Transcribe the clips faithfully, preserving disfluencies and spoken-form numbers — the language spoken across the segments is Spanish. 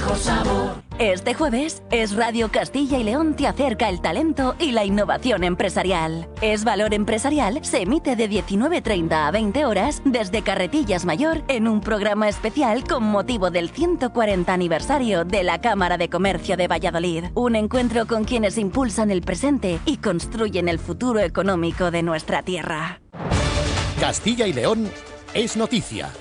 mejor sabor. Este jueves, Es Radio Castilla y León te acerca el talento y la innovación empresarial. Es Valor Empresarial se emite de diecinueve treinta a veinte horas desde Carretillas Mayor en un programa especial con motivo del ciento cuarenta aniversario de la Cámara de Comercio de Valladolid. Un encuentro con quienes impulsan el presente y construyen el futuro económico de nuestra tierra. Castilla y León es noticia.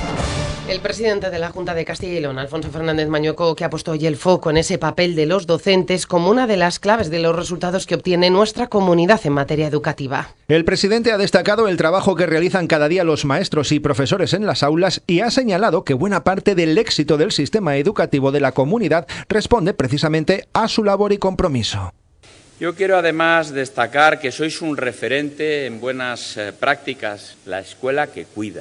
El presidente de la Junta de Castilla y León, Alfonso Fernández Mañueco, que ha puesto hoy el foco en ese papel de los docentes como una de las claves de los resultados que obtiene nuestra comunidad en materia educativa. El presidente ha destacado el trabajo que realizan cada día los maestros y profesores en las aulas y ha señalado que buena parte del éxito del sistema educativo de la comunidad responde precisamente a su labor y compromiso. Yo quiero además destacar que sois un referente en buenas eh, prácticas, la escuela que cuida.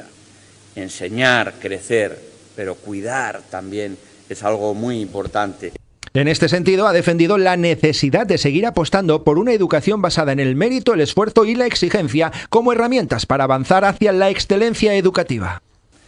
Enseñar, crecer, pero cuidar también es algo muy importante. En este sentido, ha defendido la necesidad de seguir apostando por una educación basada en el mérito, el esfuerzo y la exigencia como herramientas para avanzar hacia la excelencia educativa.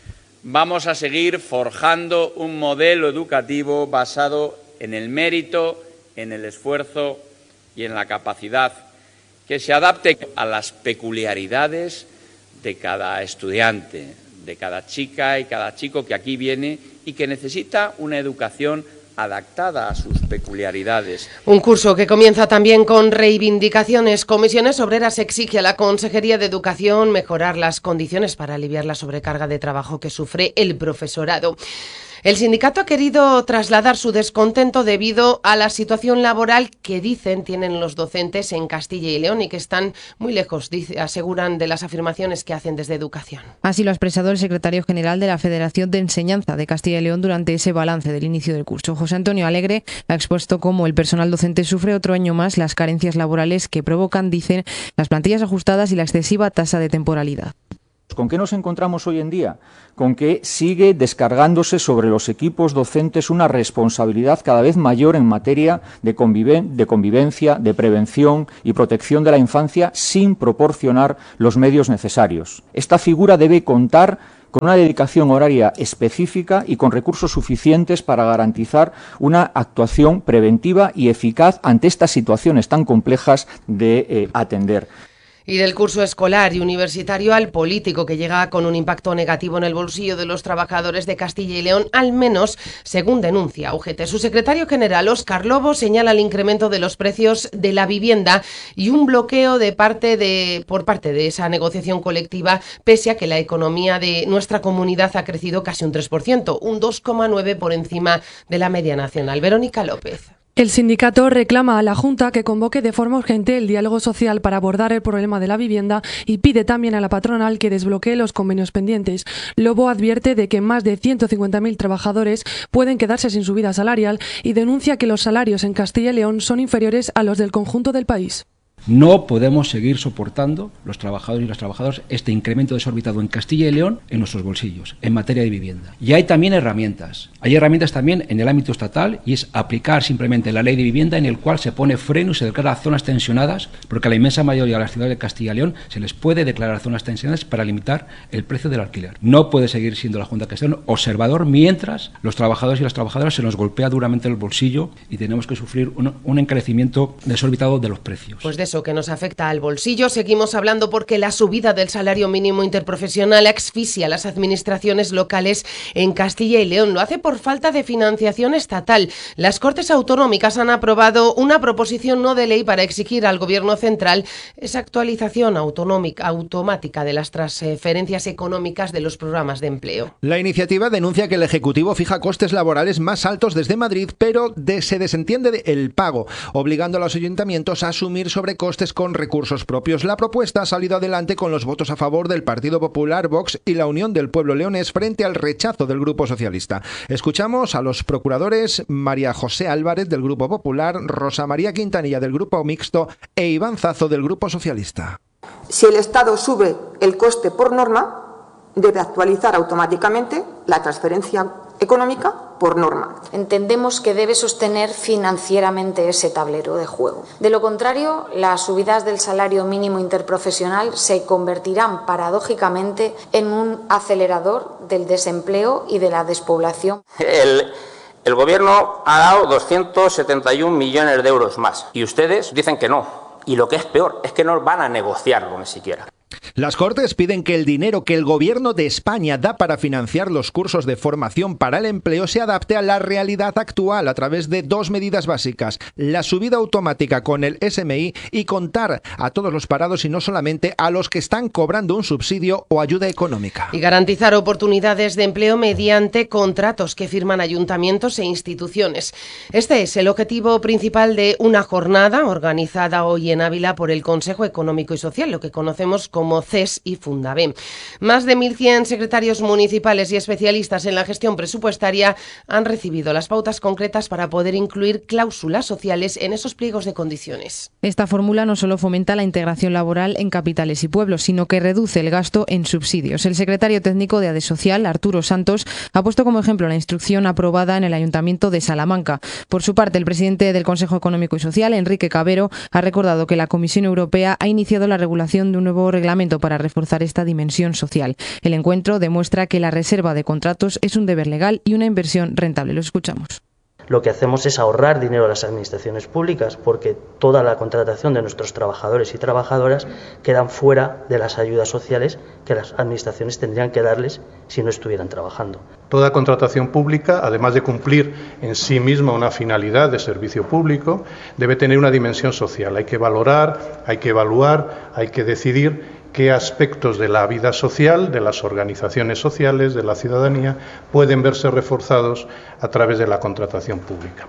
Vamos a seguir forjando un modelo educativo basado en el mérito, en el esfuerzo y en la capacidad, que se adapte a las peculiaridades de cada estudiante, de cada chica y cada chico que aquí viene y que necesita una educación adaptada a sus peculiaridades. Un curso que comienza también con reivindicaciones. Comisiones Obreras exige a la Consejería de Educación mejorar las condiciones para aliviar la sobrecarga de trabajo que sufre el profesorado. El sindicato ha querido trasladar su descontento debido a la situación laboral que dicen tienen los docentes en Castilla y León y que están muy lejos, dice, aseguran, de las afirmaciones que hacen desde Educación. Así lo ha expresado el secretario general de la Federación de Enseñanza de Castilla y León durante ese balance del inicio del curso. José Antonio Alegre ha expuesto cómo el personal docente sufre otro año más las carencias laborales que provocan, dicen, las plantillas ajustadas y la excesiva tasa de temporalidad. ¿Con qué nos encontramos hoy en día? Con que sigue descargándose sobre los equipos docentes una responsabilidad cada vez mayor en materia de, conviven- de convivencia, de prevención y protección de la infancia sin proporcionar los medios necesarios. Esta figura debe contar con una dedicación horaria específica y con recursos suficientes para garantizar una actuación preventiva y eficaz ante estas situaciones tan complejas de eh, atender. Y del curso escolar y universitario al político, que llega con un impacto negativo en el bolsillo de los trabajadores de Castilla y León, al menos según denuncia U G T. Su secretario general, Óscar Lobo, señala el incremento de los precios de la vivienda y un bloqueo de parte de, por parte de esa negociación colectiva, pese a que la economía de nuestra comunidad ha crecido casi un tres por ciento, un dos coma nueve por ciento por encima de la media nacional. Verónica López. El sindicato reclama a la Junta que convoque de forma urgente el diálogo social para abordar el problema de la vivienda y pide también a la patronal que desbloquee los convenios pendientes. Lobo advierte de que más de ciento cincuenta mil trabajadores pueden quedarse sin subida salarial y denuncia que los salarios en Castilla y León son inferiores a los del conjunto del país. No podemos seguir soportando, los trabajadores y las trabajadoras, este incremento desorbitado en Castilla y León en nuestros bolsillos, en materia de vivienda. Y hay también herramientas. Hay herramientas también en el ámbito estatal y es aplicar simplemente la ley de vivienda, en el cual se pone freno y se declara zonas tensionadas, porque a la inmensa mayoría de las ciudades de Castilla y León se les puede declarar zonas tensionadas para limitar el precio del alquiler. No puede seguir siendo la Junta de Castilla y León observador mientras los trabajadores y las trabajadoras se nos golpea duramente el bolsillo y tenemos que sufrir un, un encarecimiento desorbitado de los precios. Pues de eso que nos afecta al bolsillo seguimos hablando, porque la subida del salario mínimo interprofesional asfixia a las administraciones locales en Castilla y León. Lo hace por falta de financiación estatal. Las Cortes Autonómicas han aprobado una proposición no de ley para exigir al Gobierno central esa actualización autonómica, automática de las transferencias económicas de los programas de empleo. La iniciativa denuncia que el Ejecutivo fija costes laborales más altos desde Madrid, pero de, se desentiende del pago, obligando a los ayuntamientos a asumir sobrecostes con recursos propios. La propuesta ha salido adelante con los votos a favor del Partido Popular, Vox y la Unión del Pueblo Leonés frente al rechazo del Grupo Socialista. Escuchamos a los procuradores María José Álvarez del Grupo Popular, Rosa María Quintanilla del Grupo Mixto e Iván Zazo del Grupo Socialista. Si el Estado sube el coste por norma, debe actualizar automáticamente la transferencia económica por norma. Entendemos que debe sostener financieramente ese tablero de juego. De lo contrario, las subidas del salario mínimo interprofesional se convertirán paradójicamente en un acelerador del desempleo y de la despoblación. El, El Gobierno ha dado doscientos setenta y un millones de euros más y ustedes dicen que no. Y lo que es peor es que no van a negociarlo ni siquiera. Las Cortes piden que el dinero que el Gobierno de España da para financiar los cursos de formación para el empleo se adapte a la realidad actual a través de dos medidas básicas: la subida automática con el S M I y contar a todos los parados y no solamente a los que están cobrando un subsidio o ayuda económica. Y garantizar oportunidades de empleo mediante contratos que firman ayuntamientos e instituciones. Este es el objetivo principal de una jornada organizada hoy en Ávila por el Consejo Económico y Social, lo que conocemos como como C E S y Fundabem. Más de mil cien secretarios municipales y especialistas en la gestión presupuestaria han recibido las pautas concretas para poder incluir cláusulas sociales en esos pliegos de condiciones. Esta fórmula no solo fomenta la integración laboral en capitales y pueblos, sino que reduce el gasto en subsidios. El secretario técnico de ADE Social, Arturo Santos, ha puesto como ejemplo la instrucción aprobada en el Ayuntamiento de Salamanca. Por su parte, el presidente del Consejo Económico y Social, Enrique Cabero, ha recordado que la Comisión Europea ha iniciado la regulación de un nuevo reglamento para reforzar esta dimensión social. El encuentro demuestra que la reserva de contratos es un deber legal y una inversión rentable. Lo escuchamos. Lo que hacemos es ahorrar dinero a las administraciones públicas, porque toda la contratación de nuestros trabajadores y trabajadoras quedan fuera de las ayudas sociales que las administraciones tendrían que darles si no estuvieran trabajando. Toda contratación pública, además de cumplir en sí misma una finalidad de servicio público, debe tener una dimensión social. Hay que valorar, hay que evaluar, hay que decidir qué aspectos de la vida social, de las organizaciones sociales, de la ciudadanía, pueden verse reforzados a través de la contratación pública.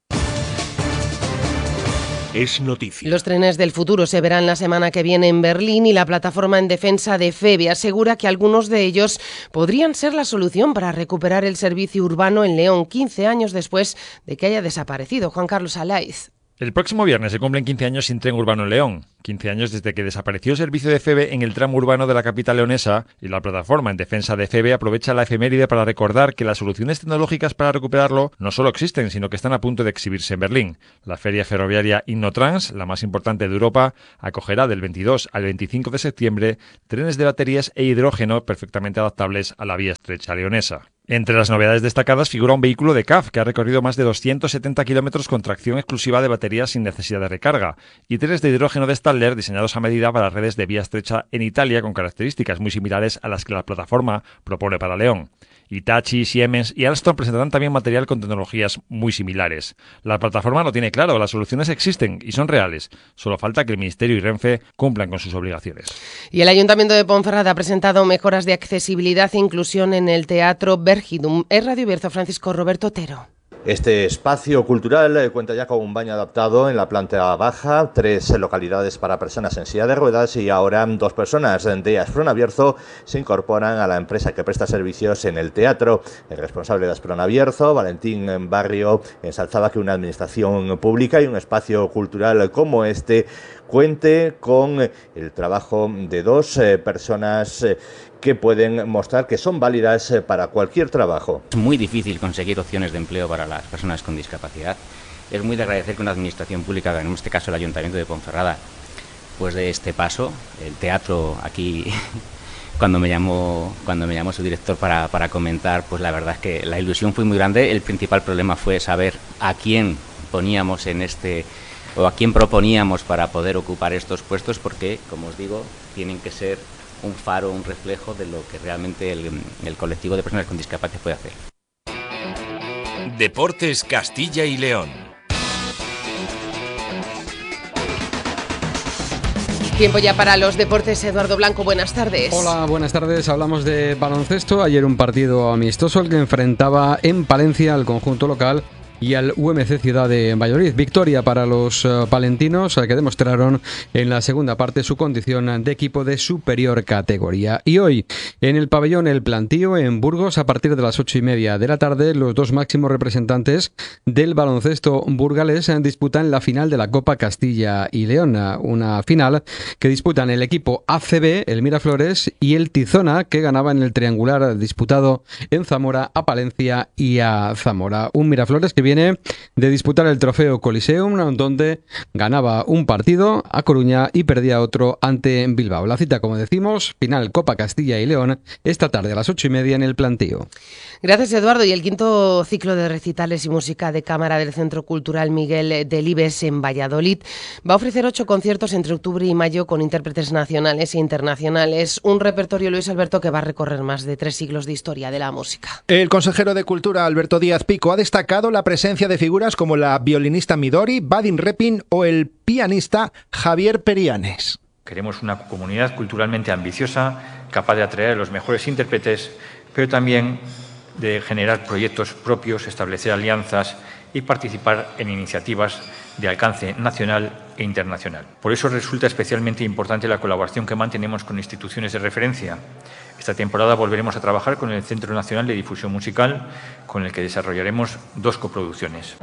Es noticia. Los trenes del futuro se verán la semana que viene en Berlín y la plataforma en defensa de FEBE asegura que algunos de ellos podrían ser la solución para recuperar el servicio urbano en León, quince años después de que haya desaparecido. Juan Carlos Alaiz. El próximo viernes se cumplen quince años sin tren urbano en León, quince años desde que desapareció el servicio de FEBE en el tramo urbano de la capital leonesa, y la plataforma en defensa de FEBE aprovecha la efeméride para recordar que las soluciones tecnológicas para recuperarlo no solo existen, sino que están a punto de exhibirse en Berlín. La feria ferroviaria Innotrans, la más importante de Europa, acogerá del veintidós al veinticinco de septiembre trenes de baterías e hidrógeno perfectamente adaptables a la vía estrecha leonesa. Entre las novedades destacadas figura un vehículo de C A F que ha recorrido más de doscientos setenta kilómetros con tracción exclusiva de baterías sin necesidad de recarga, y trenes de hidrógeno de Stadler diseñados a medida para redes de vía estrecha en Italia con características muy similares a las que la plataforma propone para León. Hitachi, Siemens y Alstom presentarán también material con tecnologías muy similares. La plataforma lo tiene claro, las soluciones existen y son reales. Solo falta que el Ministerio y Renfe cumplan con sus obligaciones. Y el Ayuntamiento de Ponferrada ha presentado mejoras de accesibilidad e inclusión en el Teatro Vergidum. Es Radio Bierzo, Francisco Roberto Otero. Este espacio cultural cuenta ya con un baño adaptado en la planta baja, tres localidades para personas en silla de ruedas y ahora dos personas de Asprona Bierzo se incorporan a la empresa que presta servicios en el teatro. El responsable de Asprona Bierzo, Valentín Barrio, ensalzaba que una administración pública y un espacio cultural como este cuente con el trabajo de dos eh, personas eh, que pueden mostrar que son válidas eh, para cualquier trabajo. Es muy difícil conseguir opciones de empleo para las personas con discapacidad. Es muy de agradecer que una administración pública, en este caso el Ayuntamiento de Ponferrada, pues de este paso. El teatro aquí, cuando me llamó, cuando me llamó su director para, para comentar, pues la verdad es que la ilusión fue muy grande. El principal problema fue saber a quién poníamos en este o a quién proponíamos para poder ocupar estos puestos, porque, como os digo, tienen que ser un faro, un reflejo de lo que realmente el, el colectivo de personas con discapacidad puede hacer. Deportes Castilla y León. Tiempo ya para los deportes. Eduardo Blanco, buenas tardes. Hola, buenas tardes. Hablamos de baloncesto. Ayer un partido amistoso el que enfrentaba en Palencia al conjunto local y al U M C Ciudad de Valladolid. Victoria para los uh, palentinos, uh, que demostraron en la segunda parte su condición de equipo de superior categoría. Y hoy, en el pabellón El Plantío, en Burgos, a partir de las ocho y media de la tarde, los dos máximos representantes del baloncesto burgalés disputan la final de la Copa Castilla y León. Una final que disputan el equipo A C B, el Miraflores, y el Tizona, que ganaba en el triangular disputado en Zamora a Palencia y a Zamora. Un Miraflores que viene de disputar el trofeo Coliseum, donde ganaba un partido a Coruña y perdía otro ante Bilbao. La cita, como decimos, final Copa Castilla y León, esta tarde a las ocho y media en el Plantío. Gracias, Eduardo. Y el quinto ciclo de recitales y música de cámara del Centro Cultural Miguel Delibes en Valladolid va a ofrecer ocho conciertos entre octubre y mayo con intérpretes nacionales e internacionales. Un repertorio, Luis Alberto, que va a recorrer más de tres siglos de historia de la música. El consejero de Cultura, Alberto Díaz Pico, ha destacado la presencia de figuras como la violinista Midori, Vadim Repin o el pianista Javier Perianes. Queremos una comunidad culturalmente ambiciosa, capaz de atraer a los mejores intérpretes, pero también de generar proyectos propios, establecer alianzas y participar en iniciativas de alcance nacional e internacional. Por eso resulta especialmente importante la colaboración que mantenemos con instituciones de referencia. Esta temporada volveremos a trabajar con el Centro Nacional de Difusión Musical, con el que desarrollaremos dos coproducciones.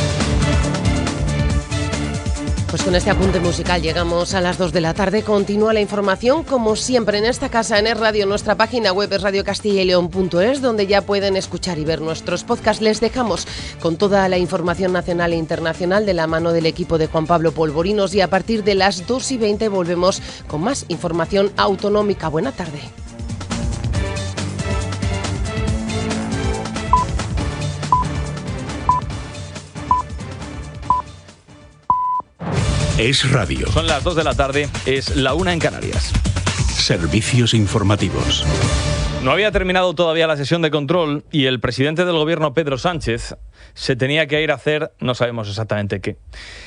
Pues con este apunte musical llegamos a las dos de la tarde. Continúa la información, como siempre, en esta casa, en Es Radio. Nuestra página web es radio castilla y león punto es, donde ya pueden escuchar y ver nuestros podcasts. Les dejamos con toda la información nacional e internacional de la mano del equipo de Juan Pablo Polvorinos, y a partir de las dos y veinte volvemos con más información autonómica. Buena tarde. Es Radio. Son las dos de la tarde, es la una en Canarias. Servicios informativos. No había terminado todavía la sesión de control y el presidente del gobierno, Pedro Sánchez, se tenía que ir a hacer, no sabemos exactamente qué.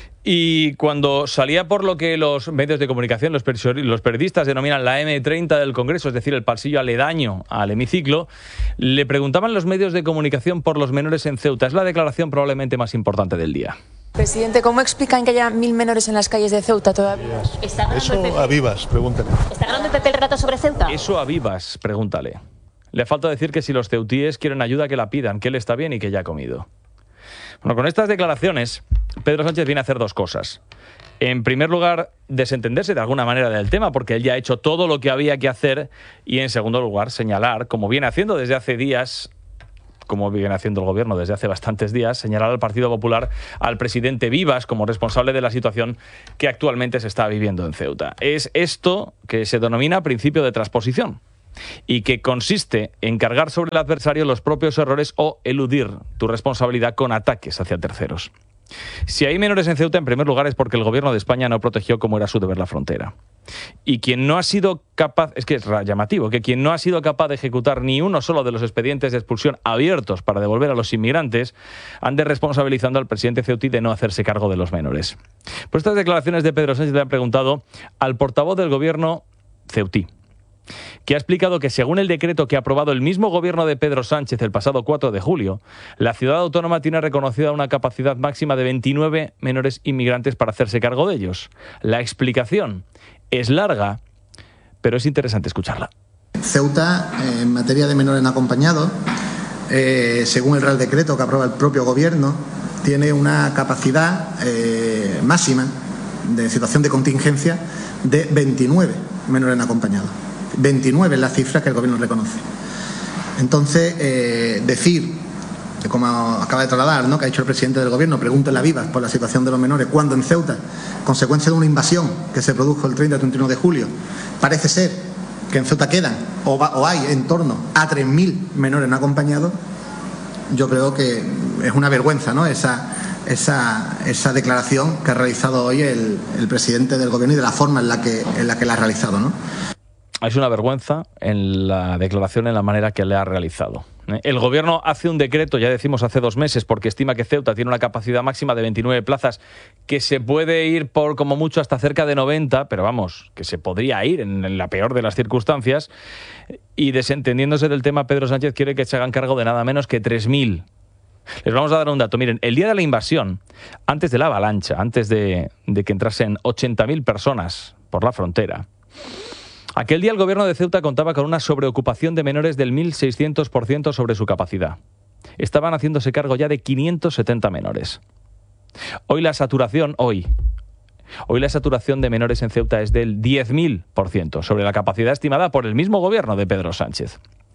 Y cuando salía por lo que los medios de comunicación, los, los periodistas denominan la eme treinta del Congreso, es decir, el pasillo aledaño al hemiciclo, le preguntaban los medios de comunicación por los menores en Ceuta. Es la declaración probablemente más importante del día. Presidente, ¿cómo explican que haya mil menores en las calles de Ceuta todavía? Eso a Vivas, pregúntale. ¿Está ganando el P P el rato sobre Ceuta? Eso a Vivas, pregúntale. Le falta decir que si los ceutíes quieren ayuda, que la pidan, que él está bien y que ya ha comido. Bueno, con estas declaraciones, Pedro Sánchez viene a hacer dos cosas. En primer lugar, desentenderse de alguna manera del tema, porque él ya ha hecho todo lo que había que hacer. Y en segundo lugar, señalar, como viene haciendo desde hace días, como viene haciendo el gobierno desde hace bastantes días, señalar al Partido Popular, al presidente Vivas, como responsable de la situación que actualmente se está viviendo en Ceuta. Es esto que se denomina principio de transposición y que consiste en cargar sobre el adversario los propios errores o eludir tu responsabilidad con ataques hacia terceros. Si hay menores en Ceuta, en primer lugar es porque el gobierno de España no protegió como era su deber la frontera. Y quien no ha sido capaz, es que es llamativo, que quien no ha sido capaz de ejecutar ni uno solo de los expedientes de expulsión abiertos para devolver a los inmigrantes, ande responsabilizando al presidente ceutí de no hacerse cargo de los menores. Por estas declaraciones de Pedro Sánchez le han preguntado al portavoz del gobierno ceutí, que ha explicado que según el decreto que ha aprobado el mismo gobierno de Pedro Sánchez el pasado cuatro de julio, la ciudad autónoma tiene reconocida una capacidad máxima de veintinueve menores inmigrantes para hacerse cargo de ellos. La explicación es larga, pero es interesante escucharla. Ceuta, eh, en materia de menores no acompañados, eh, según el Real Decreto que aprueba el propio gobierno, tiene una capacidad eh, máxima de situación de contingencia de veintinueve menores no acompañados. veintinueve es la cifra que el gobierno reconoce. Entonces, eh, decir, como acaba de trasladar, ¿no?, que ha dicho el presidente del gobierno, pregúntele a Vivas por la situación de los menores, cuando en Ceuta, consecuencia de una invasión que se produjo el treinta y treinta y uno de julio, parece ser que en Ceuta quedan o, va, o hay en torno a tres mil menores no acompañados. Yo creo que es una vergüenza, ¿no?, esa, esa, esa declaración que ha realizado hoy el, el presidente del gobierno y de la forma en la que, en la que la ha realizado, ¿no? Es una vergüenza en la declaración, en la manera que le ha realizado. El gobierno hace un decreto, ya decimos hace dos meses, porque estima que Ceuta tiene una capacidad máxima de veintinueve plazas, que se puede ir por como mucho hasta cerca de noventa, pero vamos, que se podría ir en la peor de las circunstancias. Y desentendiéndose del tema, Pedro Sánchez quiere que se hagan cargo de nada menos que tres mil. Les vamos a dar un dato. Miren, el día de la invasión, antes de la avalancha, antes de, de que entrasen ochenta mil personas por la frontera, aquel día el gobierno de Ceuta contaba con una sobreocupación de menores del mil seiscientos por ciento sobre su capacidad. Estaban haciéndose cargo ya de quinientos setenta menores. Hoy la saturación, hoy, hoy la saturación de menores en Ceuta es del diez mil por ciento sobre la capacidad estimada por el mismo gobierno de Pedro Sánchez.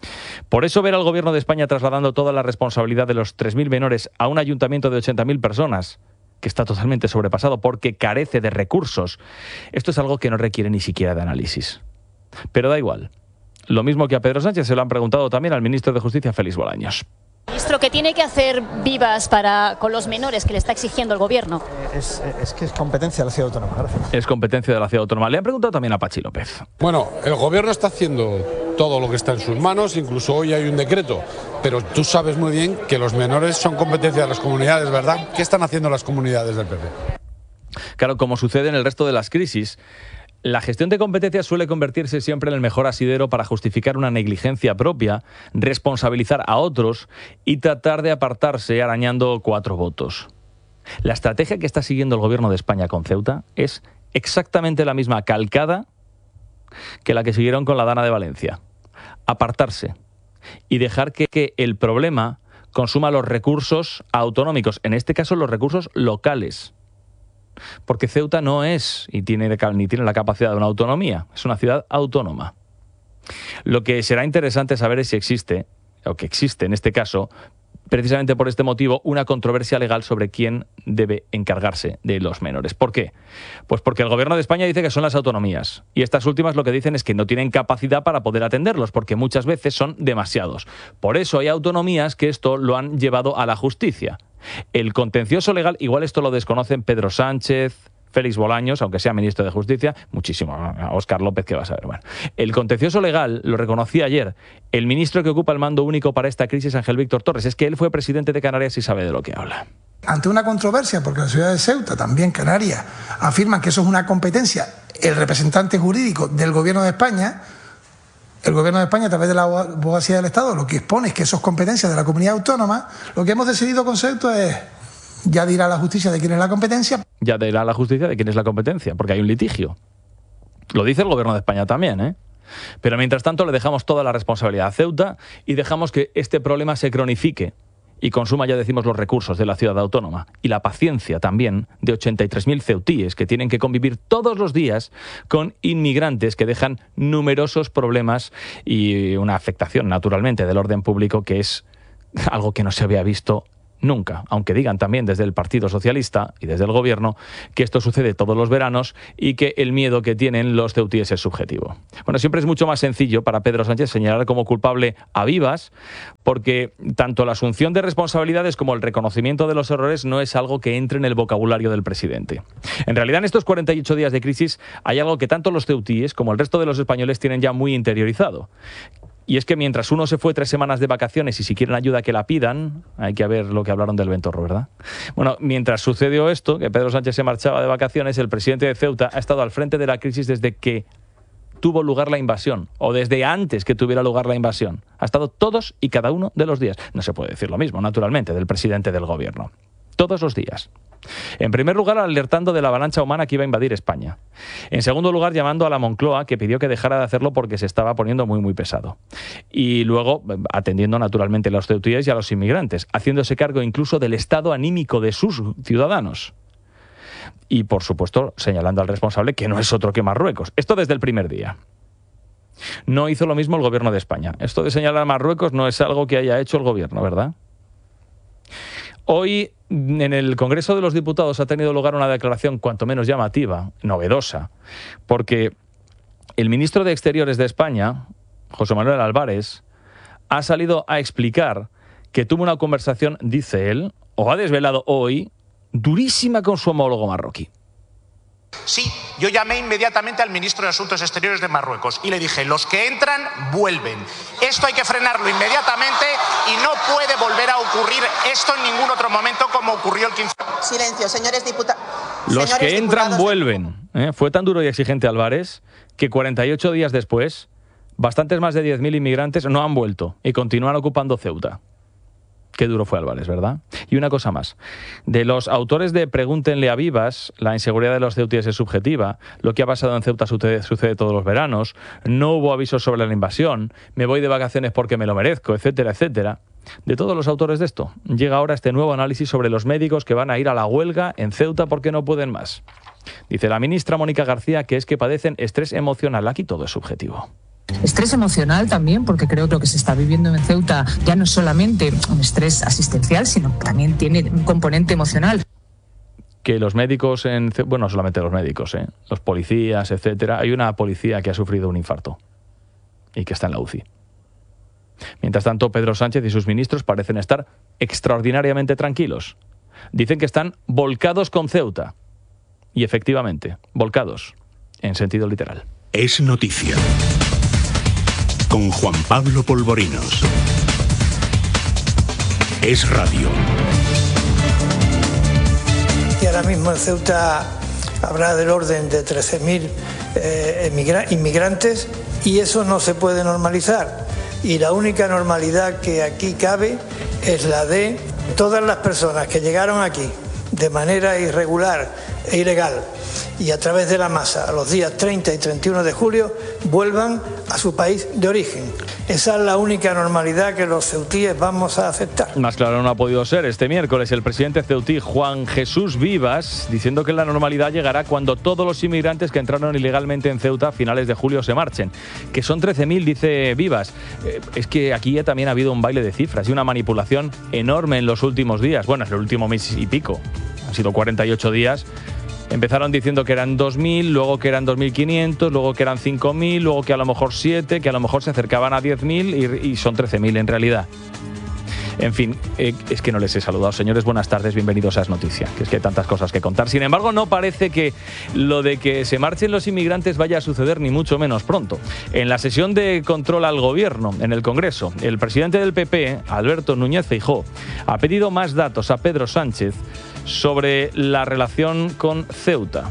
Por eso ver al Gobierno de España trasladando toda la responsabilidad de los tres mil menores a un ayuntamiento de ochenta mil personas, que está totalmente sobrepasado porque carece de recursos, esto es algo que no requiere ni siquiera de análisis. Pero da igual. Lo mismo que a Pedro Sánchez se lo han preguntado también al ministro de Justicia, Félix Bolaños. Ministro, ¿qué tiene que hacer Vivas para con los menores que le está exigiendo el Gobierno? Es, es que es competencia de la Ciudad Autónoma. Gracias. Es competencia de la Ciudad Autónoma. Le han preguntado también a Pachi López. Bueno, el Gobierno está haciendo todo lo que está en sus manos, incluso hoy hay un decreto, pero tú sabes muy bien que los menores son competencia de las comunidades, ¿verdad? ¿Qué están haciendo las comunidades del P P? Claro, como sucede en el resto de las crisis, la gestión de competencias suele convertirse siempre en el mejor asidero para justificar una negligencia propia, responsabilizar a otros y tratar de apartarse arañando cuatro votos. La estrategia que está siguiendo el Gobierno de España con Ceuta es exactamente la misma, calcada, que la que siguieron con la Dana de Valencia. Apartarse y dejar que, que el problema consuma los recursos autonómicos, en este caso los recursos locales. Porque Ceuta no es y tiene, ni tiene la capacidad de una autonomía, es una ciudad autónoma. Lo que será interesante saber es si existe, o que existe en este caso, precisamente por este motivo, una controversia legal sobre quién debe encargarse de los menores. ¿Por qué? Pues porque el Gobierno de España dice que son las autonomías, y estas últimas lo que dicen es que no tienen capacidad para poder atenderlos, porque muchas veces son demasiados. Por eso hay autonomías que esto lo han llevado a la justicia. El contencioso legal, igual esto lo desconocen Pedro Sánchez, Félix Bolaños, aunque sea ministro de Justicia, muchísimo, a Óscar López, que va a saber. Bueno, el contencioso legal lo reconocía ayer el ministro que ocupa el mando único para esta crisis, Ángel Víctor Torres. Es que él fue presidente de Canarias y sabe de lo que habla. Ante una controversia, porque la ciudad de Ceuta, también Canarias, afirman que eso es una competencia, el representante jurídico del Gobierno de España, el Gobierno de España, a través de la abogacía del Estado, lo que expone es que eso es competencia de la comunidad autónoma. Lo que hemos decidido con Ceuta es, ya dirá la justicia de quién es la competencia. Ya dirá la justicia de quién es la competencia, porque hay un litigio. Lo dice el Gobierno de España también, ¿eh? Pero mientras tanto le dejamos toda la responsabilidad a Ceuta y dejamos que este problema se cronifique y consuma, ya decimos, los recursos de la ciudad autónoma y la paciencia también de ochenta y tres mil ceutíes que tienen que convivir todos los días con inmigrantes que dejan numerosos problemas y una afectación, naturalmente, del orden público, que es algo que no se había visto nunca, aunque digan también desde el Partido Socialista y desde el Gobierno que esto sucede todos los veranos y que el miedo que tienen los ceutíes es subjetivo. Bueno, siempre es mucho más sencillo para Pedro Sánchez señalar como culpable a Vivas, porque tanto la asunción de responsabilidades como el reconocimiento de los errores no es algo que entre en el vocabulario del presidente. En realidad, en estos cuarenta y ocho días de crisis hay algo que tanto los ceutíes como el resto de los españoles tienen ya muy interiorizado. Y es que mientras uno se fue tres semanas de vacaciones y si quieren ayuda que la pidan, hay que ver lo que hablaron del Ventorro, ¿verdad? Bueno, mientras sucedió esto, que Pedro Sánchez se marchaba de vacaciones, el presidente de Ceuta ha estado al frente de la crisis desde que tuvo lugar la invasión, o desde antes que tuviera lugar la invasión. Ha estado todos y cada uno de los días. No se puede decir lo mismo, naturalmente, del presidente del Gobierno. Todos los días. En primer lugar, alertando de la avalancha humana que iba a invadir España. En segundo lugar, llamando a la Moncloa, que pidió que dejara de hacerlo porque se estaba poniendo muy, muy pesado. Y luego, atendiendo naturalmente a los ceutíes y a los inmigrantes, haciéndose cargo incluso del estado anímico de sus ciudadanos. Y, por supuesto, señalando al responsable, que no es otro que Marruecos. Esto desde el primer día. No hizo lo mismo el Gobierno de España. Esto de señalar a Marruecos no es algo que haya hecho el Gobierno, ¿verdad? Hoy, en el Congreso de los Diputados, ha tenido lugar una declaración cuanto menos llamativa, novedosa, porque el ministro de Exteriores de España, José Manuel Álvarez, ha salido a explicar que tuvo una conversación, dice él, o ha desvelado hoy, durísima con su homólogo marroquí. Sí, yo llamé inmediatamente al ministro de Asuntos Exteriores de Marruecos y le dije, los que entran, vuelven. Esto hay que frenarlo inmediatamente y no puede volver a ocurrir esto en ningún otro momento como ocurrió el quince. Silencio, señores diputados. Los que entran, vuelven. ¿Eh? Fue tan duro y exigente Álvarez que cuarenta y ocho días después, bastantes más de diez mil inmigrantes no han vuelto y continúan ocupando Ceuta. Qué duro fue Álvarez, ¿verdad? Y una cosa más. De los autores de Pregúntenle a Vivas, la inseguridad de los ceutíes es subjetiva, lo que ha pasado en Ceuta sucede, sucede todos los veranos, no hubo avisos sobre la invasión, me voy de vacaciones porque me lo merezco, etcétera, etcétera. De todos los autores de esto, llega ahora este nuevo análisis sobre los médicos que van a ir a la huelga en Ceuta porque no pueden más. Dice la ministra Mónica García que es que padecen estrés emocional. Aquí todo es subjetivo. Estrés emocional también, porque creo que lo que se está viviendo en Ceuta ya no es solamente un estrés asistencial, sino que también tiene un componente emocional. Que los médicos, en bueno, no solamente los médicos, ¿eh? los policías, etcétera. Hay una policía que ha sufrido un infarto y que está en la U C I. Mientras tanto, Pedro Sánchez y sus ministros parecen estar extraordinariamente tranquilos. Dicen que están volcados con Ceuta. Y efectivamente, volcados, en sentido literal. Es noticia. Con Juan Pablo Polvorinos. Es radio. Y ahora mismo en Ceuta habrá del orden de trece mil eh, inmigrantes y eso no se puede normalizar. Y la única normalidad que aquí cabe es la de todas las personas que llegaron aquí de manera irregular e ilegal y a través de la masa a los días treinta y treinta y uno de julio vuelvan a su país de origen. Esa es la única normalidad que los ceutíes vamos a aceptar. Más claro no ha podido ser este miércoles el presidente ceutí Juan Jesús Vivas diciendo que la normalidad llegará cuando todos los inmigrantes que entraron ilegalmente en Ceuta a finales de julio se marchen. Que son trece mil, dice Vivas. Eh, es que aquí ya también ha habido un baile de cifras y una manipulación enorme en los últimos días. Bueno, en el último mes y pico. Han sido cuarenta y ocho días. Empezaron diciendo que eran dos mil, luego que eran dos mil quinientos, luego que eran cinco mil, luego que a lo mejor siete, que a lo mejor se acercaban a diez mil y, y son trece mil en realidad. En fin, eh, es que no les he saludado. Señores, buenas tardes, bienvenidos a Es Noticia, que es que hay tantas cosas que contar. Sin embargo, no parece que lo de que se marchen los inmigrantes vaya a suceder ni mucho menos pronto. En la sesión de control al gobierno en el Congreso, el presidente del P P, Alberto Núñez Feijóo, ha pedido más datos a Pedro Sánchez sobre la relación con Ceuta.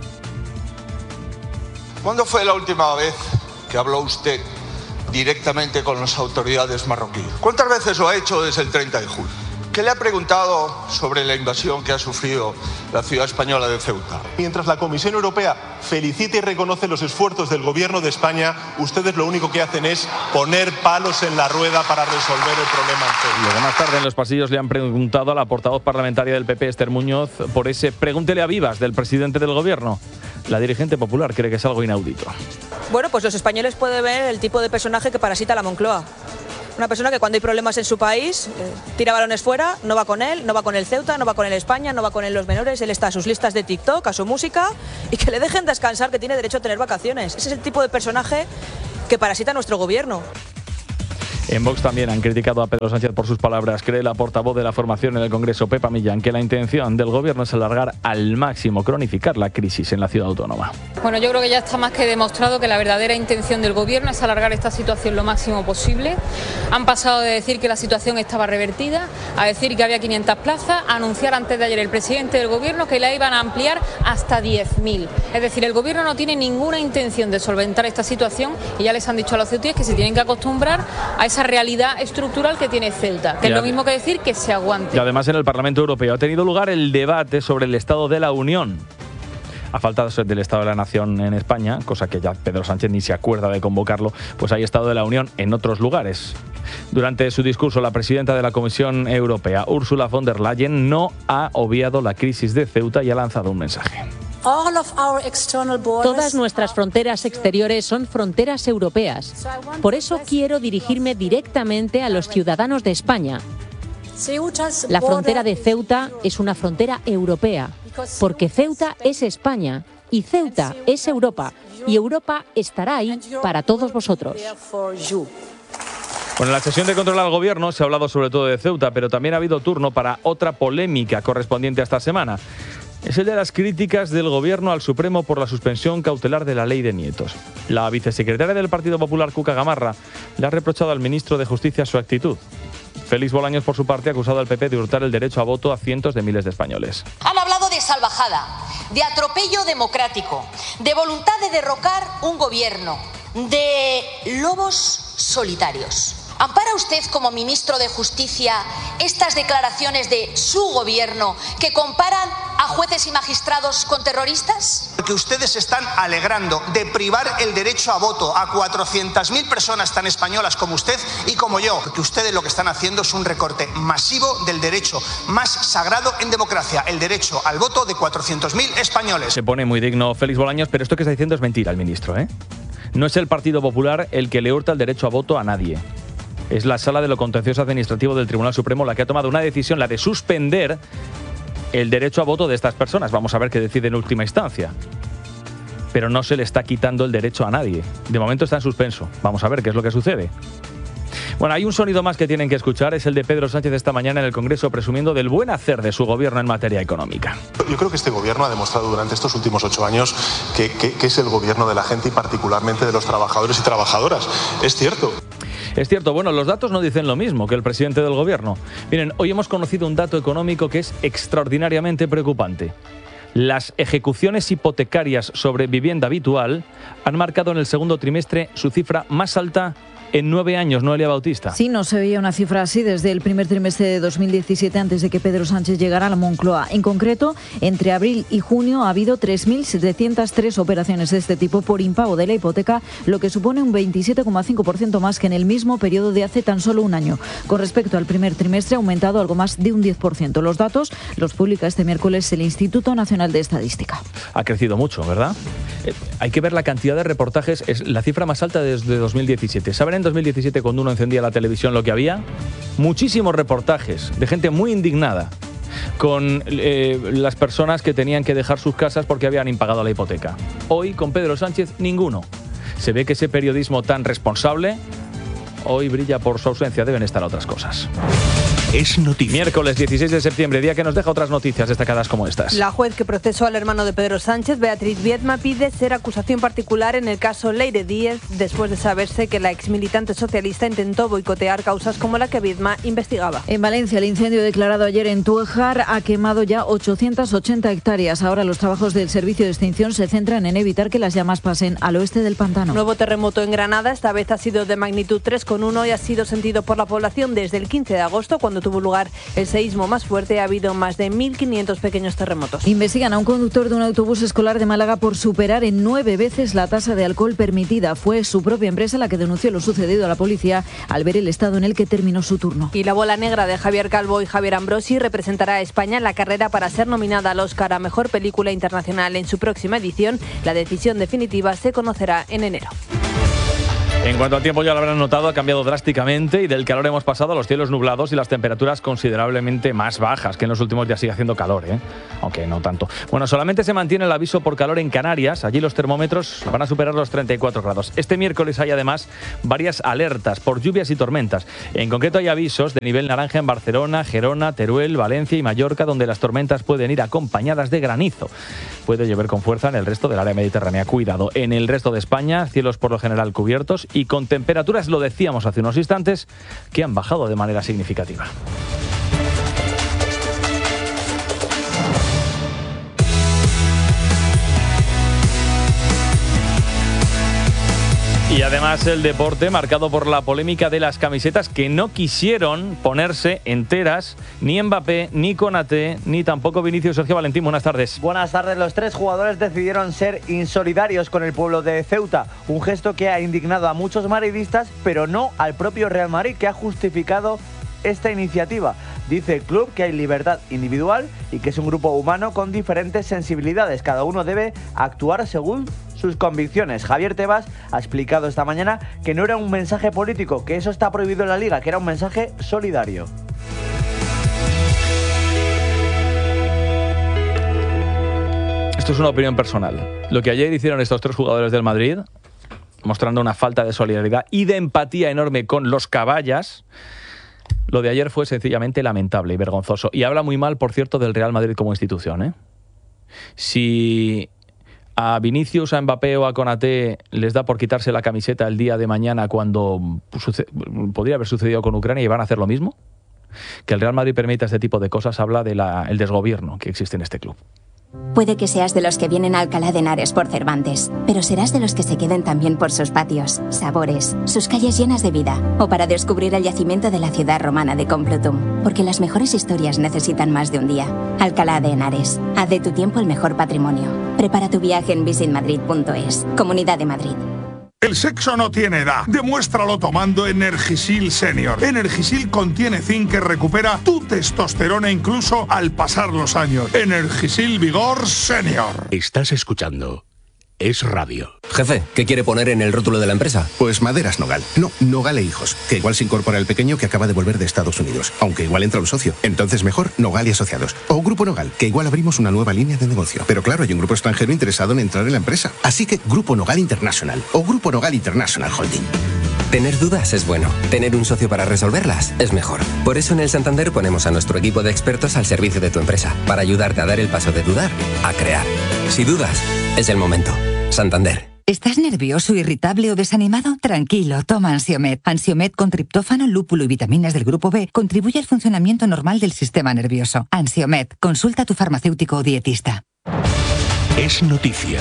¿Cuándo fue la última vez que habló usted directamente con las autoridades marroquíes? ¿Cuántas veces lo ha hecho desde el treinta de julio? ¿Qué le ha preguntado sobre la invasión que ha sufrido la ciudad española de Ceuta? Mientras la Comisión Europea felicita y reconoce los esfuerzos del Gobierno de España, ustedes lo único que hacen es poner palos en la rueda para resolver el problema en Ceuta. Luego más tarde en los pasillos le han preguntado a la portavoz parlamentaria del P P, Esther Muñoz, por ese pregúntele a Vivas del presidente del Gobierno. La dirigente popular cree que es algo inaudito. Bueno, pues los españoles pueden ver el tipo de personaje que parasita la Moncloa. Una persona que cuando hay problemas en su país eh, tira balones fuera, no va con él, no va con el Ceuta, no va con el España, no va con él los menores, él está a sus listas de TikTok, a su música y que le dejen descansar, que tiene derecho a tener vacaciones. Ese es el tipo de personaje que parasita nuestro gobierno. En Vox también han criticado a Pedro Sánchez por sus palabras. Cree la portavoz de la formación en el Congreso, Pepa Millán, que la intención del gobierno es alargar al máximo, cronificar la crisis en la ciudad autónoma. Bueno, yo creo que ya está más que demostrado que la verdadera intención del gobierno es alargar esta situación lo máximo posible. Han pasado de decir que la situación estaba revertida a decir que había quinientas plazas, a anunciar antes de ayer el presidente del gobierno que la iban a ampliar hasta diez mil. Es decir, el gobierno no tiene ninguna intención de solventar esta situación y ya les han dicho a los ceutíes que se tienen que acostumbrar a esa realidad estructural que tiene Ceuta, que ya, es lo mismo que decir que se aguante. Y además en el Parlamento Europeo ha tenido lugar el debate sobre el Estado de la Unión. A falta del Estado de la Nación en España, cosa que ya Pedro Sánchez ni se acuerda de convocarlo, pues hay Estado de la Unión en otros lugares. Durante su discurso, la presidenta de la Comisión Europea, Ursula von der Leyen, no ha obviado la crisis de Ceuta y ha lanzado un mensaje. Todas nuestras fronteras exteriores son fronteras europeas. Por eso quiero dirigirme directamente a los ciudadanos de España. La frontera de Ceuta es una frontera europea, porque Ceuta es España y Ceuta es Europa, y Europa estará ahí para todos vosotros. Bueno, en la sesión de control al gobierno se ha hablado sobre todo de Ceuta, pero también ha habido turno para otra polémica correspondiente a esta semana. Es el de las críticas del Gobierno al Supremo por la suspensión cautelar de la ley de nietos. La vicesecretaria del Partido Popular, Cuca Gamarra, le ha reprochado al ministro de Justicia su actitud. Félix Bolaños, por su parte, ha acusado al P P de hurtar el derecho a voto a cientos de miles de españoles. Han hablado de salvajada, de atropello democrático, de voluntad de derrocar un gobierno, de lobos solitarios. ¿Ampara usted como ministro de Justicia estas declaraciones de su gobierno que comparan a jueces y magistrados con terroristas? Que ustedes están alegrando de privar el derecho a voto a cuatrocientas mil personas tan españolas como usted y como yo. Porque ustedes lo que están haciendo es un recorte masivo del derecho más sagrado en democracia, el derecho al voto de cuatrocientos mil españoles. Se pone muy digno Félix Bolaños, pero esto que está diciendo es mentira el ministro, ¿eh? No es el Partido Popular el que le hurta el derecho a voto a nadie. Es la Sala de lo Contencioso Administrativo del Tribunal Supremo la que ha tomado una decisión, la de suspender el derecho a voto de estas personas. Vamos a ver qué decide en última instancia. Pero no se le está quitando el derecho a nadie. De momento está en suspenso. Vamos a ver qué es lo que sucede. Bueno, hay un sonido más que tienen que escuchar, es el de Pedro Sánchez esta mañana en el Congreso presumiendo del buen hacer de su gobierno en materia económica. Yo creo que este gobierno ha demostrado durante estos últimos ocho años que, que, que es el gobierno de la gente y particularmente de los trabajadores y trabajadoras. Es cierto. Es cierto, bueno, los datos no dicen lo mismo que el presidente del gobierno. Miren, hoy hemos conocido un dato económico que es extraordinariamente preocupante. Las ejecuciones hipotecarias sobre vivienda habitual han marcado en el segundo trimestre su cifra más alta en nueve años, Noelia Bautista. Sí, no se veía una cifra así desde el primer trimestre de dos mil diecisiete, antes de que Pedro Sánchez llegara a la Moncloa. En concreto, entre abril y junio ha habido tres mil setecientas tres operaciones de este tipo por impago de la hipoteca, lo que supone un veintisiete coma cinco por ciento más que en el mismo periodo de hace tan solo un año. Con respecto al primer trimestre, ha aumentado algo más de un diez por ciento. Los datos los publica este miércoles el Instituto Nacional de Estadística. Ha crecido mucho, ¿verdad? Eh, hay que ver la cantidad de reportajes, es la cifra más alta desde dos mil diecisiete. ¿Saben en dos mil diecisiete, cuando uno encendía la televisión, lo que había? Muchísimos reportajes de gente muy indignada con eh, las personas que tenían que dejar sus casas porque habían impagado la hipoteca. Hoy, con Pedro Sánchez, ninguno. Se ve que ese periodismo tan responsable hoy brilla por su ausencia. Deben estar otras cosas. Es noticia. Miércoles dieciséis de septiembre, día que nos deja otras noticias destacadas como estas. La juez que procesó al hermano de Pedro Sánchez, Beatriz Viedma, pide ser acusación particular en el caso Leire Díez, después de saberse que la exmilitante socialista intentó boicotear causas como la que Viedma investigaba. En Valencia, el incendio declarado ayer en Tújar ha quemado ya ochocientas ochenta hectáreas. Ahora los trabajos del servicio de extinción se centran en evitar que las llamas pasen al oeste del pantano. Nuevo terremoto en Granada, esta vez ha sido de magnitud tres coma uno y ha sido sentido por la población desde el quince de agosto, cuando tuvo lugar el seísmo más fuerte. Ha habido más de mil quinientos pequeños terremotos. Investigan a un conductor de un autobús escolar de Málaga por superar en nueve veces la tasa de alcohol permitida. Fue su propia empresa la que denunció lo sucedido a la policía al ver el estado en el que terminó su turno. Y la bola negra de Javier Calvo y Javier Ambrosi representará a España en la carrera para ser nominada al Oscar a Mejor Película Internacional en su próxima edición. La decisión definitiva se conocerá en enero. En cuanto al tiempo, ya lo habrán notado, ha cambiado drásticamente y del calor hemos pasado a los cielos nublados y las temperaturas considerablemente más bajas, que en los últimos días sigue haciendo calor, ¿eh? Aunque no tanto. Bueno, solamente se mantiene el aviso por calor en Canarias. Allí los termómetros van a superar los treinta y cuatro grados. Este miércoles hay además varias alertas por lluvias y tormentas. En concreto hay avisos de nivel naranja en Barcelona, Gerona, Teruel, Valencia y Mallorca, donde las tormentas pueden ir acompañadas de granizo. Puede llover con fuerza en el resto del área mediterránea. Cuidado. En el resto de España, cielos por lo general cubiertos y con temperaturas, lo decíamos hace unos instantes, que han bajado de manera significativa. Y además el deporte marcado por la polémica de las camisetas que no quisieron ponerse enteras ni Mbappé, ni Konaté, ni tampoco Vinicius. Sergio Valentín, buenas tardes. Buenas tardes. Los tres jugadores decidieron ser insolidarios con el pueblo de Ceuta, un gesto que ha indignado a muchos madridistas, pero no al propio Real Madrid, que ha justificado esta iniciativa. Dice el club que hay libertad individual y que es un grupo humano con diferentes sensibilidades. Cada uno debe actuar según sus convicciones. Javier Tebas ha explicado esta mañana que no era un mensaje político, que eso está prohibido en la Liga, que era un mensaje solidario. Esto es una opinión personal. Lo que ayer hicieron estos tres jugadores del Madrid, mostrando una falta de solidaridad y de empatía enorme con los caballas, lo de ayer fue sencillamente lamentable y vergonzoso. Y habla muy mal, por cierto, del Real Madrid como institución, ¿eh? Si a Vinicius, a Mbappé o a Konaté les da por quitarse la camiseta el día de mañana cuando podría haber sucedido con Ucrania y van a hacer lo mismo, que el Real Madrid permita este tipo de cosas habla del desgobierno que existe en este club. Puede que seas de los que vienen a Alcalá de Henares por Cervantes, pero serás de los que se queden también por sus patios, sabores, sus calles llenas de vida, o para descubrir el yacimiento de la ciudad romana de Complutum, porque las mejores historias necesitan más de un día. Alcalá de Henares, haz de tu tiempo el mejor patrimonio. Prepara tu viaje en visit madrid punto es. Comunidad de Madrid. El sexo no tiene edad. Demuéstralo tomando Energisil Senior. Energisil contiene zinc que recupera tu testosterona incluso al pasar los años. Energisil Vigor Senior. Estás escuchando es radio. Jefe, ¿qué quiere poner en el rótulo de la empresa? Pues Maderas Nogal. No, Nogal e Hijos. Que igual se incorpora el pequeño que acaba de volver de Estados Unidos. Aunque igual entra un socio. Entonces mejor Nogal y Asociados. O Grupo Nogal, que igual abrimos una nueva línea de negocio. Pero claro, hay un grupo extranjero interesado en entrar en la empresa. Así que Grupo Nogal International. O Grupo Nogal International Holding. Tener dudas es bueno. Tener un socio para resolverlas es mejor. Por eso en el Santander ponemos a nuestro equipo de expertos al servicio de tu empresa. Para ayudarte a dar el paso de dudar a crear. Si dudas, es el momento. Santander. ¿Estás nervioso, irritable o desanimado? Tranquilo, toma Ansiomed. Ansiomed con triptófano, lúpulo y vitaminas del grupo B contribuye al funcionamiento normal del sistema nervioso. Ansiomed, consulta a tu farmacéutico o dietista. Es noticia.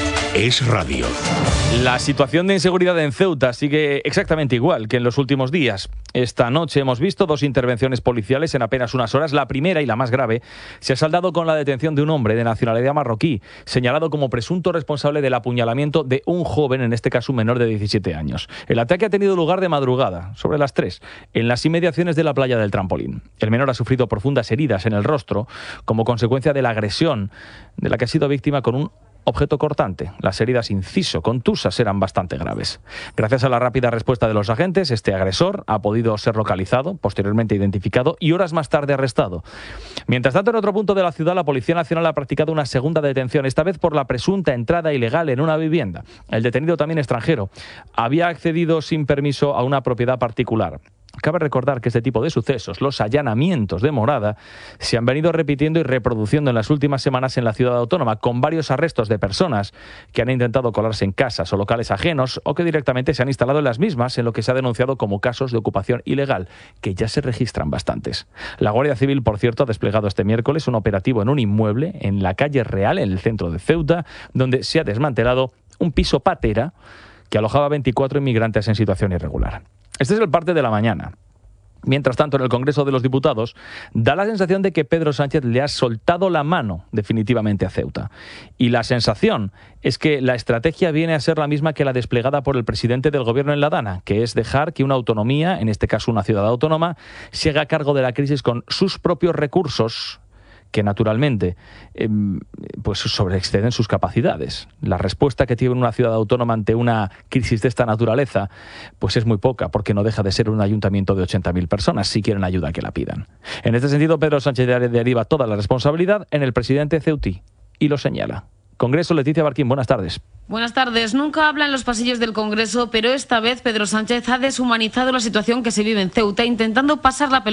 Es radio. La situación de inseguridad en Ceuta sigue exactamente igual que en los últimos días. Esta noche hemos visto dos intervenciones policiales en apenas unas horas. La primera y la más grave se ha saldado con la detención de un hombre de nacionalidad marroquí, señalado como presunto responsable del apuñalamiento de un joven, en este caso un menor de diecisiete años. El ataque ha tenido lugar de madrugada, sobre las tres, en las inmediaciones de la playa del Trampolín. El menor ha sufrido profundas heridas en el rostro como consecuencia de la agresión de la que ha sido víctima con un objeto cortante. Las heridas inciso contusas eran bastante graves. Gracias a la rápida respuesta de los agentes, este agresor ha podido ser localizado, posteriormente identificado y horas más tarde arrestado. Mientras tanto, en otro punto de la ciudad, la Policía Nacional ha practicado una segunda detención, esta vez por la presunta entrada ilegal en una vivienda. El detenido, también extranjero, había accedido sin permiso a una propiedad particular. Cabe recordar que este tipo de sucesos, los allanamientos de morada, se han venido repitiendo y reproduciendo en las últimas semanas en la ciudad autónoma, con varios arrestos de personas que han intentado colarse en casas o locales ajenos o que directamente se han instalado en las mismas, en lo que se ha denunciado como casos de ocupación ilegal, que ya se registran bastantes. La Guardia Civil, por cierto, ha desplegado este miércoles un operativo en un inmueble en la calle Real, en el centro de Ceuta, donde se ha desmantelado un piso patera que alojaba a veinticuatro inmigrantes en situación irregular. Este es el parte de la mañana. Mientras tanto, en el Congreso de los Diputados, da la sensación de que Pedro Sánchez le ha soltado la mano definitivamente a Ceuta. Y la sensación es que la estrategia viene a ser la misma que la desplegada por el presidente del Gobierno en La Dana, que es dejar que una autonomía, en este caso una ciudad autónoma, se haga cargo de la crisis con sus propios recursos, que naturalmente eh, pues sobreexceden sus capacidades. La respuesta que tiene una ciudad autónoma ante una crisis de esta naturaleza pues es muy poca, porque no deja de ser un ayuntamiento de ochenta mil personas, si quieren ayuda que la pidan. En este sentido, Pedro Sánchez deriva toda la responsabilidad en el presidente ceutí y lo señala. Congreso, Leticia Barquín, buenas tardes. Buenas tardes. Nunca habla en los pasillos del Congreso, pero esta vez Pedro Sánchez ha deshumanizado la situación que se vive en Ceuta, intentando pasar la pelota